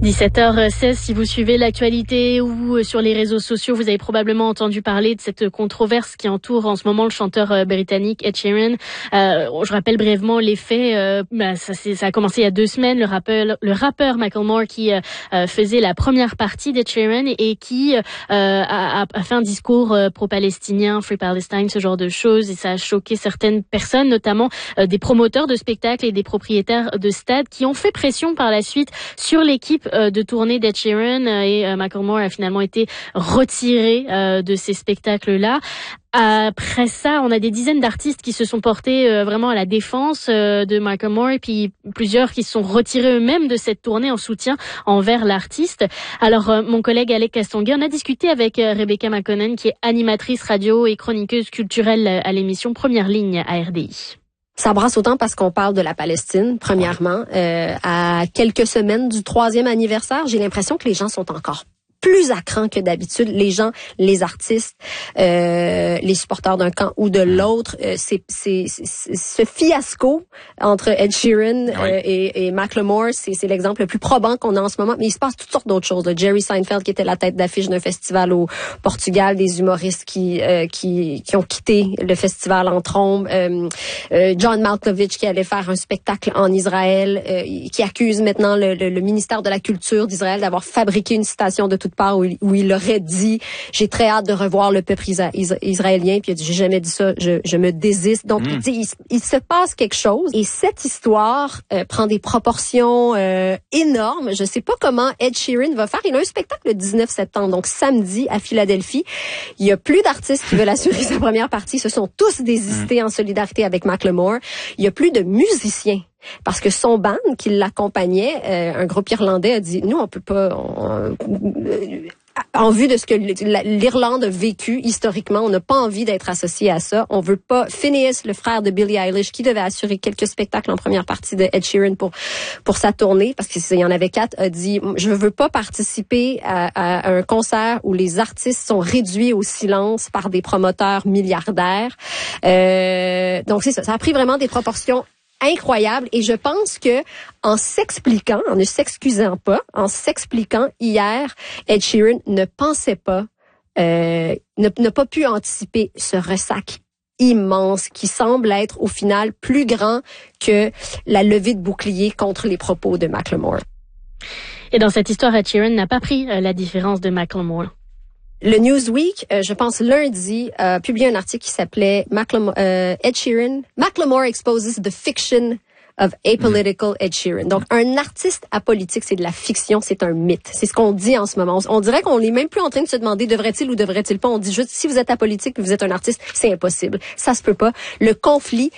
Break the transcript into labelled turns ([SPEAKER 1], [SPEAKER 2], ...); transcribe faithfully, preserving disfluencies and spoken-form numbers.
[SPEAKER 1] dix-sept heures seize, si vous suivez l'actualité ou sur les réseaux sociaux, vous avez probablement entendu parler de cette controverse qui entoure en ce moment le chanteur britannique Ed Sheeran. Euh, je rappelle brièvement les faits. Euh, bah, ça, ça a commencé il y a deux semaines. Le rappeur, le rappeur Macklemore qui euh, faisait la première partie d'Ed Sheeran et, et qui euh, a, a fait un discours euh, pro-palestinien, Free Palestine, ce genre de choses. Et ça a choqué certaines personnes, notamment euh, des promoteurs de spectacles et des propriétaires de stades qui ont fait pression par la suite sur l'équipe de tournée d'Ed Sheeran et euh, Macklemore a finalement été retiré euh, de ces spectacles-là. Après ça, on a des dizaines d'artistes qui se sont portés euh, vraiment à la défense euh, de Macklemore et puis plusieurs qui se sont retirés eux-mêmes de cette tournée en soutien envers l'artiste. Alors, euh, mon collègue Alec Castonguay, on a discuté avec euh, Rebecca McConnell qui est animatrice radio et chroniqueuse culturelle à l'émission Première Ligne à R D I.
[SPEAKER 2] Ça brasse autant parce qu'on parle de la Palestine, premièrement. Euh, à quelques semaines du troisième anniversaire, j'ai l'impression que les gens sont encore plus à cran que d'habitude. Les gens, les artistes, euh, les supporters d'un camp ou de l'autre, euh, c'est, c'est, c'est ce fiasco entre Ed Sheeran oui. euh, et, et Macklemore, c'est, c'est l'exemple le plus probant qu'on a en ce moment. Mais il se passe toutes sortes d'autres choses. Là. Jerry Seinfeld qui était la tête d'affiche d'un festival au Portugal, des humoristes qui euh, qui qui ont quitté le festival en trombe, euh, euh, John Malkovich qui allait faire un spectacle en Israël, euh, qui accuse maintenant le, le, le ministère de la Culture d'Israël d'avoir fabriqué une citation de toute part où il, où il aurait dit j'ai très hâte de revoir le peuple isa, is, israélien, puis il a dit j'ai jamais dit ça, je, je me désiste. Donc mm. il, il se passe quelque chose et cette histoire euh, prend des proportions euh, énormes. Je sais pas comment Ed Sheeran va faire. Il a un spectacle le dix-neuf septembre, donc samedi à Philadelphie. Il y a plus d'artistes qui veulent assurer sa première partie. Ce sont tous désistés mm. en solidarité avec Macklemore. Il y a plus de musiciens. Parce que son band qui l'accompagnait, euh, un groupe irlandais, a dit nous on peut pas, on, euh, en vue de ce que l'Irlande a vécu historiquement, on n'a pas envie d'être associé à ça. On veut pas. Phineas, le frère de Billie Eilish, qui devait assurer quelques spectacles en première partie de Ed Sheeran pour pour sa tournée, parce qu'il y en avait quatre, a dit je veux pas participer à, à un concert où les artistes sont réduits au silence par des promoteurs milliardaires. Euh, donc c'est ça. Ça a pris vraiment des proportions incroyable et je pense que en s'expliquant, en ne s'excusant pas, en s'expliquant hier, Ed Sheeran ne pensait pas, euh, n'a, n'a pas pu anticiper ce ressac immense qui semble être au final plus grand que la levée de bouclier contre les propos de Macklemore.
[SPEAKER 1] Et dans cette histoire, Ed Sheeran n'a pas pris euh, la différence de Macklemore.
[SPEAKER 2] Le Newsweek, euh, je pense lundi, a publié un article qui s'appelait Macklemore, euh, Ed Sheeran, Macklemore exposes the fiction of apolitical mm. Ed Sheeran. Donc, un artiste apolitique, c'est de la fiction, c'est un mythe. C'est ce qu'on dit en ce moment. On, on dirait qu'on n'est même plus en train de se demander devrait-il ou devrait-il pas. On dit juste, si vous êtes apolitique et vous êtes un artiste, c'est impossible. Ça se peut pas. Le conflit